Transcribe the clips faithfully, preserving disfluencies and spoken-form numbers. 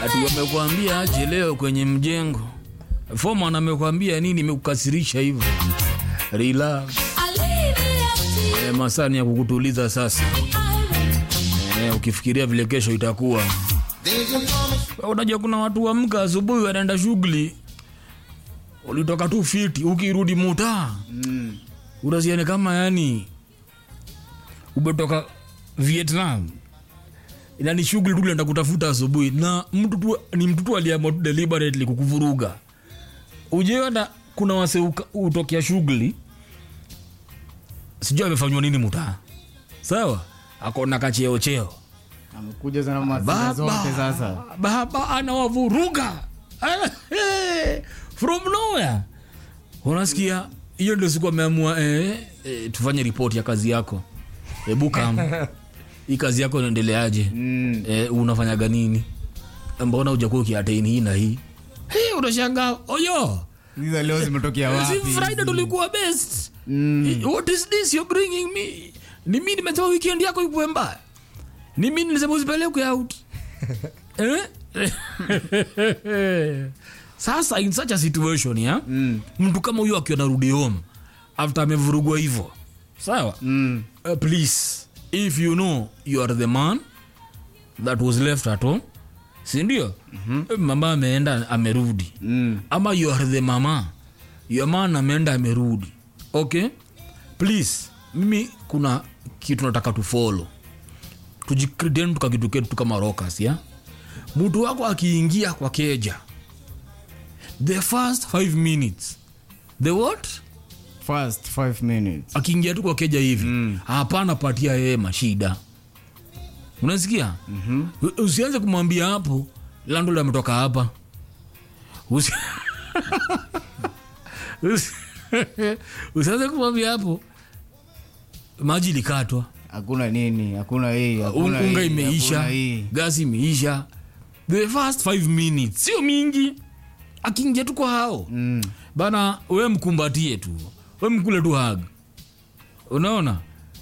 Ati wamekwambia aje leo kwenye mjengo. Foreman amekwambia nini imekukasirisha hivyo? Relax. Eh, masani ya kukutuliza sasa. Eh, ukifikiria vile kesho itakuwa. Unajua kuna watu waamka asubuhi wanaenda shughuli. Ulitoka tu fiti ukirudi muta. Mm. Unasiana kama yani umetoka Vietnam. Ina ni shughuli tu nenda kutafuta asubuhi na mtu tu ni mtu tu aliamua deliberately kukuvuruga. Ujeona kuna wase utokea shughuli. Sijui amefanywa nini muta. Sawa? Akona kacheo cheo. Amekuja sana mazina zote sasa. Baba anawavuruga. From nowhere. Unasikia hiyo ndio siku ameamua eh, eh tufanye report ya kazi yako. Hebu kama hii kazi yako inaendeleaje? Mm. Eh, unafanyaga nini? Mbona hujakuwa ukiattain hii na hii? Hey, unashangaa. Oyo. Hizo leo zimetokea wapi? Si Friday tulikuwa best. Mm. What is this you're bringing me? Ni mimi nimetoa weekend yako ipo mbaya. Ni mimi nilisema usipeleke out. Eh? Sasa in such a situation ya mm. mtu kama huyo akiwa narudi home after amevurugwa hivyo. Sawa? Mm. Uh, please if you know you are the man that was left at home, si ndio? Mm-hmm. Mama ameenda amerudi. Mm. Ama you are the mama. Your man ameenda amerudi. Okay? Please, mimi kuna kitu nataka tu follow. Tujikredent tukakitu tu kama rockers, ya? Mtu wako akiingia kwa keja. The first five minutes. The what? First five minutes. Akiingia tu kwa keja hivi. Mm. Hapana patia yeye mashida. Unasikia? Mhm. Mm Usianze kumwambia hapo landlord ametoka hapa. Usi Usianze kumwambia hapo maji likatwa. Hakuna nini, hakuna hii, hakuna hii. Unga imeisha, gasi imeisha. The first five minutes sio mingi. Akiingia tu kwa hao. Mm. Bana wewe mkumbatie tu. Wewe mkule tu hug. Unaona?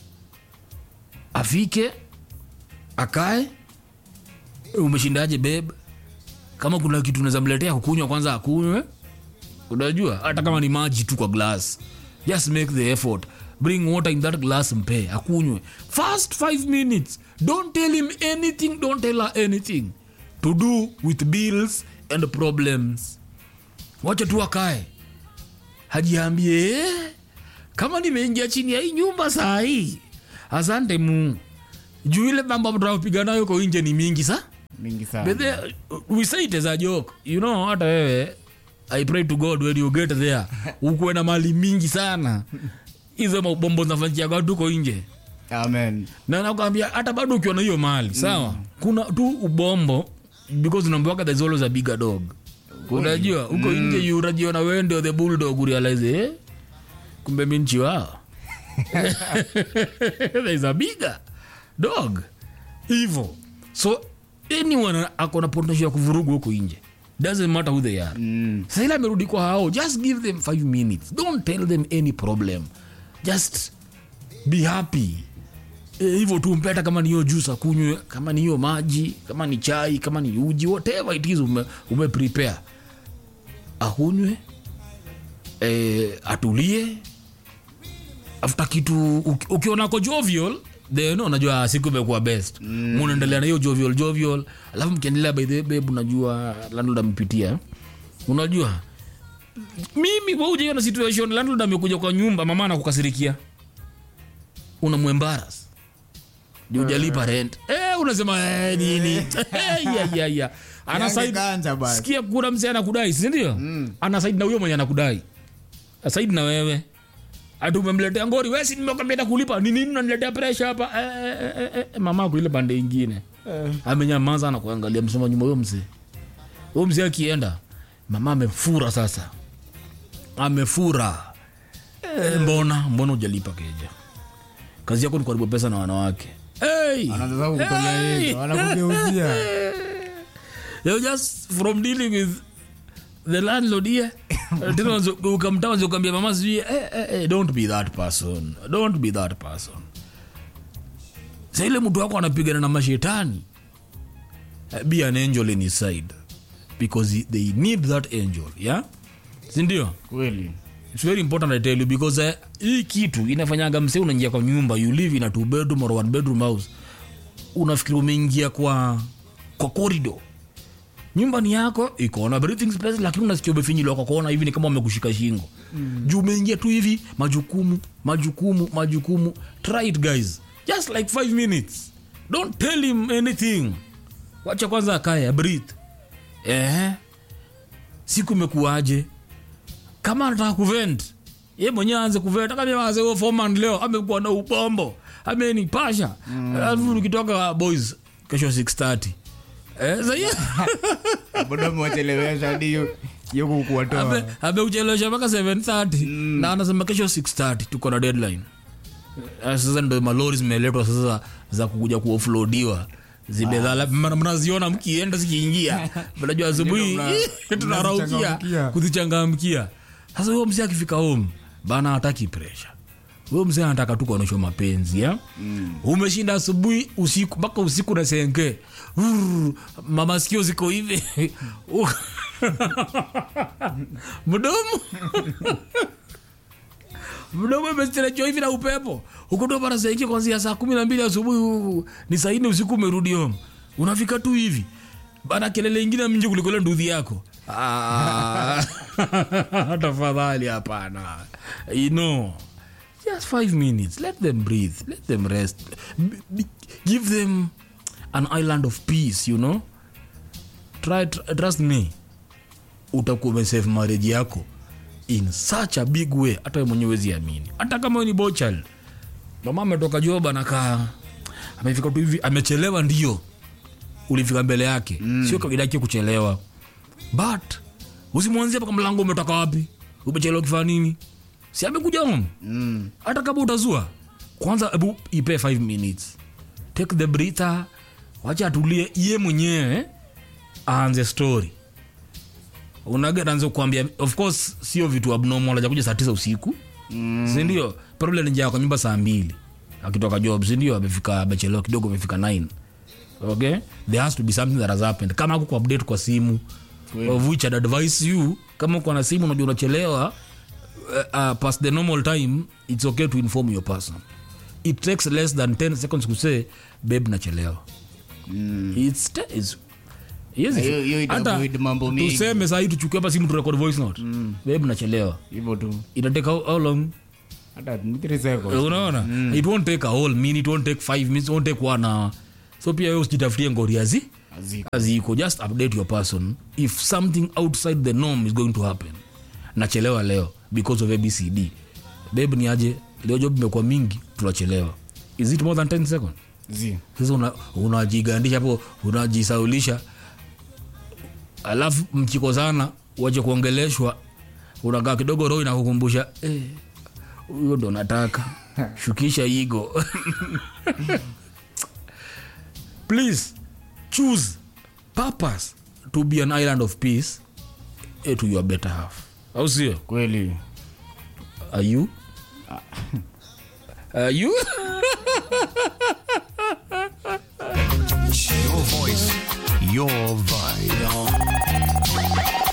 Afike akae. Umeshindaje babe? Kama kuna kitu unaweza mletea kukunywa kwanza akunywe. Unajua hata kama ni maji tu kwa glass. Just make the effort. Bring water in that glass mpe akunywe. First five minutes. Don't tell him anything, don't tell her anything to do with bills and problems. Wacha tu akae. Hajiambie eh, kama nimeingia chini ya hii nyumba saa hii. Asante Mungu. Juu ile mambo mtapigana nayo kwa nje ni mingi sa? Mingi sana. But they, we say it as a joke. You know hata wewe I pray to God when you get there. Uko na mali mingi sana. Hizo mabombo zinafanyia watu kwa nje. Amen. Na nakwambia hata bado ukiwa na hiyo mali, sawa? Mm. Kuna tu ubombo because unaambiwa there's always a bigger dog. Unajua uko mm. nje unajiona wewe ndio the bulldog realize eh kumbe mimi nchi wao. There's a bigger dog. Evil. So anyone akona potential ya kuvurugu huko nje. Doesn't matter who they are. Mm. Sasa ile amerudi kwa hao, just give them five minutes. Don't tell them any problem. Just be happy. Hivyo e, tu mpeta kama ni hiyo juice akunywe, kama ni hiyo maji, kama ni chai, kama ni uji, whatever it is ume, ume prepare. Akunywe, eh, atulie. After kitu ukiona ko jovial, then unajua siku imekuwa best. Mm. Munaendelea na hiyo jovial jovial, alafu mkiendelea by the babe unajua landlord amepitia. Unajua mimi wewe uje na situation landlord amekuja kwa nyumba mama anakukasirikia. Unamwembarrass. Ndio hujalipa rent. Eh unasema eh nini? Ya ya ya. Ana side. Sikia kuna mzee anakudai, si ndio? Mm. Ana side na huyo mwenye anakudai. Side na wewe. Atu umemletea ngori wewe si nimekwambia kulipa. Ni nini unaniletea pressure hapa? Eh, eh, eh, eh mama kuile pande nyingine. Eh. Amenyamaza na kuangalia msoma nyuma huyo mzee. Huyo mzee akienda mama amefura sasa. Amefura. Eh, mbona mbona hujalipa keja? Kazi yako ni kuharibu pesa na wanawake. Hey! Anaanza kutolea hizo, anakugeuzia. You just from dealing with the landlord here. Tena ukamtawa ukamwambia mama sijui eh, eh, eh don't be that person. Don't be that person. Sasa ile mtu wako anapigana na mashetani. uh, be an angel in his side because he, they need that angel, yeah, sindio? Kweli. It's very important I tell you because uh, hii kitu inafanyaga msee unaingia kwa nyumba, you live in a two bedroom or one bedroom house, unafikiri umeingia kwa kwa corridor. Nyumba ni yako, iko na breathing space, lakini unasikia umefinyiliwa kwa kona hivi, ni kama umekushika shingo. Mm. Juu umeingia tu hivi, majukumu, majukumu, majukumu. Try it guys. Just like five minutes. Don't tell him anything. Wacha kwanza akae, breathe. Eh? Siku imekuaje? Kama anataka kuvent, yeye mwenyewe aanze kuvent. Kama yeye aanze foreman leo, amekuwa na upombo. Amenipasha. Alafu mm. Ukitoka boys kesho six thirty. Eh, sasa Bodo mwachelewesha hadi yuko kuwatoa. Abe abe uchelewesha mpaka seven thirty mm. Na anasema kesho six thirty tuko na deadline. Sasa ndio malori zimeletwa sasa za kukuja kuoffloadiwa. Zibedhala mnaziona mkienda zikiingia. Unajua asubuhi tunaraukia kuzichangamkia. Sasa huyo mzee akifika home bana hataki pressure. Huyo mzee anataka tu kuonesha mapenzi, ya? Mm. Umeshinda asubuhi, usiku mpaka usiku na senge. Mama sikio ziko hivi. Mdomo. Mdomo umestretch hivi na upepo. Uko ndo bara senge kuanzia saa kumi na mbili asubuhi ni saa nne usiku umerudi home. Unafika tu hivi. Bana kelele nyingine mnje kuliko ile nduthi yako. Ah. Tafadhali hapana. You know. Just five minutes. Let them breathe. Let them rest. B- b- give them an island of peace, you know. Try, tr- trust me. Utakuwa umesave marriage yako in such a big way. Hata wewe mwenyewe huwezi amini. Hata kama ni bochal. Mama ametoka job anakaa. Amefika tu hivi, amechelewa ndio. Ulifika mbele yake. Mm. Sio kawaida yake kuchelewa. But usimwanzie mpaka mlango umetoka wapi? Umechelewa kufanya nini? Si amekuja home. Mm. Hata kama utazua, kwanza ebu ipe five minutes. Take the breather. Wacha atulie yeye mwenyewe aanze story. Unaga anza kuambia, of course sio vitu abnormal, hajakuja saa tisa usiku. Mm. Si ndio? Problem ni njaa kwa nyumba saa mbili. Akitoka job, si ndio? Amefika bachelor kidogo, amefika nine. Okay? There has to be something that has happened. Kama uko update kwa simu, well, of which I'd advise you, kama uko na simu unajua unachelewa uh, uh, past the normal time, it's okay to inform your person. It takes less than ten seconds to say, babe nachelewa. Mm. It's it's yes. Hata tuseme sasa hivi tuchukue hapa simu tu record voice note. Mm. Babe nachelewa. Hivyo tu. Ita take how, how long? Hata three seconds. Unaona? Mm. It won't take a whole minute, it won't take five minutes, it won't take one hour. So pia wewe usijitafutie ngoriazi. Aziko, just update your person if something outside the norm is going to happen. Nachelewa leo because of A B C D. Babe ni aje leo job imekuwa mingi tunachelewa. Is it more than ten seconds? Zi. Sasa una unajigandisha hapo, unajisaulisha. Alafu mchiko sana waje kuongeleshwa, unakaa kidogo roho inakukumbusha eh huyo ndo nataka. Shukisha ego. Please choose purpose to be an island of peace eh, to your better half. How sio? Kweli. Are you? Are you? Your voice, your vibe.